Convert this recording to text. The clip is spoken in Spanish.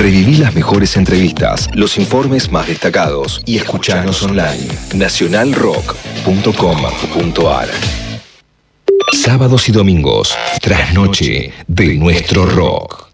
Reviví las mejores entrevistas, los informes más destacados y escuchanos online. nacionalrock.com.ar. Sábados y domingos, trasnoche de nuestro rock.